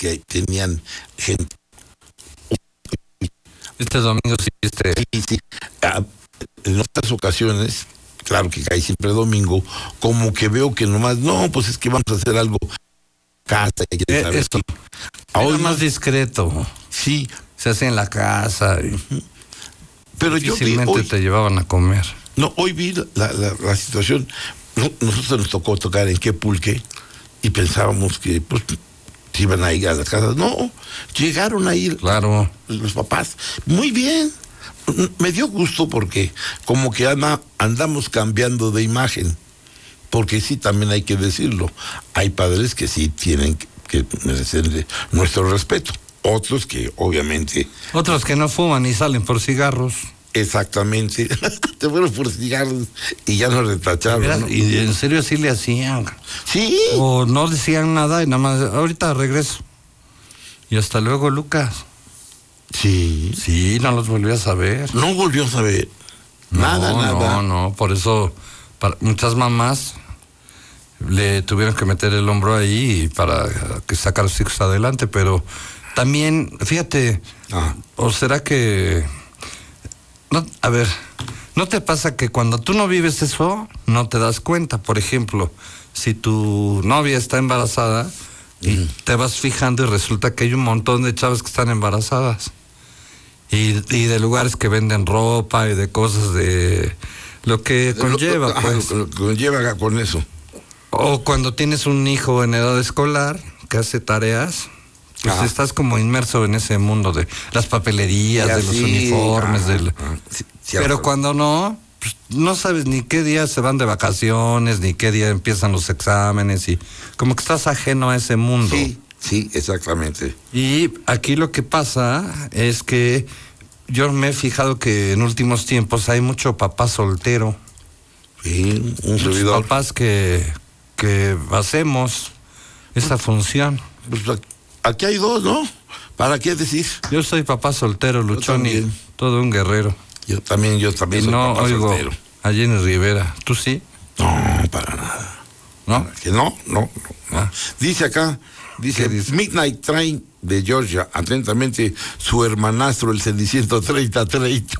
que tenían gente. Este domingo sí, Sí. En otras ocasiones, claro que cae siempre domingo, como que veo que nomás, no, pues es que vamos a hacer algo casa. Esto. Ahora más discreto. Sí. Se hace en la casa. Pero difícilmente yo vi hoy, te llevaban a comer. No, hoy vi la situación. Nosotros nos tocó tocar en Quepulque y pensábamos que pues iban a ir a las casas. No, llegaron a ir. Claro. Los papás. Muy bien. Me dio gusto porque como que andamos cambiando de imagen. Porque sí, también hay que decirlo. Hay padres que sí tienen que merecer nuestro respeto. Otros que obviamente... Otros que no fuman y salen por cigarros. Exactamente. Te fueron por cigarros y ya nos retacharon, ¿no? Y en serio así le hacían. Sí. O no decían nada y nada más, ahorita regreso. Y hasta luego, Lucas. Sí. Sí, no los volví a saber. No volvió a saber. Nada. No, por eso muchas mamás le tuvieron que meter el hombro ahí para que sacar a los hijos adelante, pero también, fíjate, ¿o será que... No, a ver, ¿no te pasa que cuando tú no vives eso, no te das cuenta? Por ejemplo, si tu novia está embarazada y te vas fijando y resulta que hay un montón de chavas que están embarazadas y de lugares que venden ropa y de cosas de lo que conlleva, pues. Lo que conlleva con eso. O cuando tienes un hijo en edad escolar que hace tareas, pues estás como inmerso en ese mundo de las papelerías, de los uniformes, pero cuando no, pues no sabes ni qué día se van de vacaciones, ni qué día empiezan los exámenes, y como que estás ajeno a ese mundo. Sí, exactamente. Y aquí lo que pasa es que yo me he fijado que en últimos tiempos hay mucho papá soltero. Sí, un servidor. Papás que hacemos esa función. Pues aquí hay dos, ¿no? ¿Para qué decir? Yo soy papá soltero, luchón y todo un guerrero. Yo también soy papá soltero. A Jenny Rivera, ¿tú sí? No, para nada. ¿No? Que no. Dice acá, dice Midnight Train de Georgia, atentamente su hermanastro, el Ceniciento 3030.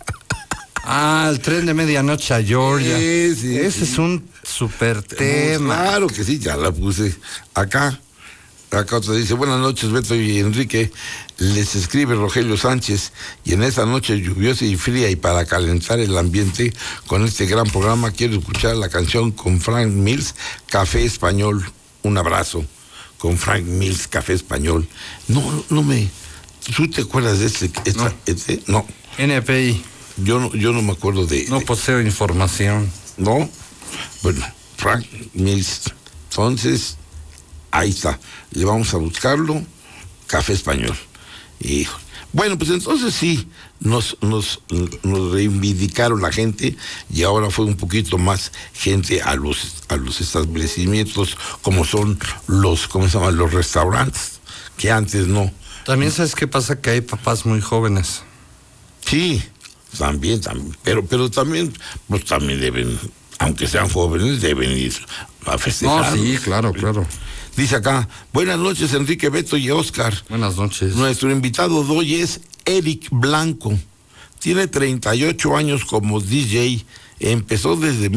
El tren de medianoche a Georgia. Sí, ese es un súper tema. Claro que sí, ya la puse acá. Acá otra dice, buenas noches, Beto y Enrique, les escribe Rogelio Sánchez, y en esta noche lluviosa y fría y para calentar el ambiente con este gran programa quiero escuchar la canción con Frank Mills, Café Español. Un abrazo con Frank Mills, Café Español. No me... ¿Tú te acuerdas de este? No. NPI. Yo no me acuerdo de... No poseo información. ¿No? Bueno, Frank Mills. Entonces... Ahí está, le vamos a buscarlo, Café Español. Y, bueno, pues entonces sí, nos reivindicaron la gente y ahora fue un poquito más gente a los establecimientos como son los restaurantes, que antes no. También sabes qué pasa, que hay papás muy jóvenes. Sí, también, pero también, pues también deben, aunque sean jóvenes, deben ir a festejar. No, sí, claro. Dice acá, buenas noches Enrique, Beto y Oscar. Buenas noches. Nuestro invitado de hoy es Eric Blanco. Tiene 38 años como DJ. Empezó desde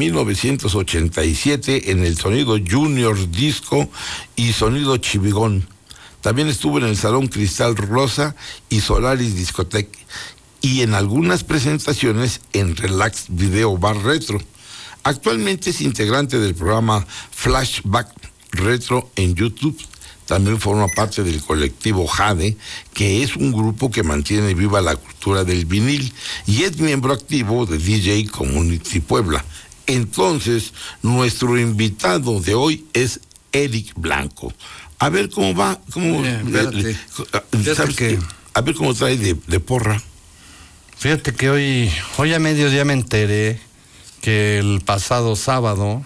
1987 en el sonido Junior Disco y sonido Chivigón. También estuvo en el Salón Cristal Rosa y Solaris Discoteque y en algunas presentaciones en Relax Video Bar Retro. Actualmente es integrante del programa Flashback Retro en YouTube. También forma parte del colectivo Jade, que es un grupo que mantiene viva la cultura del vinil y es miembro activo de DJ Community Puebla. Entonces, nuestro invitado de hoy es Eric Blanco. A ver cómo va, a ver cómo trae de porra. Fíjate que hoy a mediodía me enteré que el pasado sábado